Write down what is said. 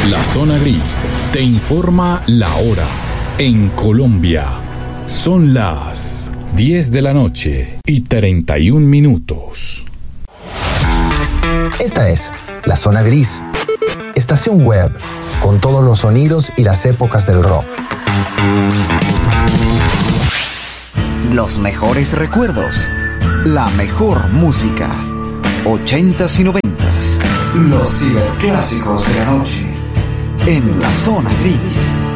La Zona Gris te informa la hora. En Colombia son las 10 de la noche y 31 minutos. Esta es La Zona Gris, estación web con todos los sonidos y las épocas del rock. Los mejores recuerdos, la mejor música, 80s y 90s, los ciberclásicos de la noche, en La Zona Gris.